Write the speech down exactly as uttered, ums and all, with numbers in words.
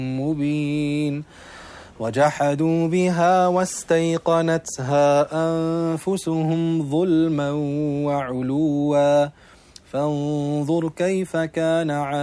مبين وجحدوا بها واستيقنتها أنفسهم ظلما وعلوا فانظر كيف كان عاقبة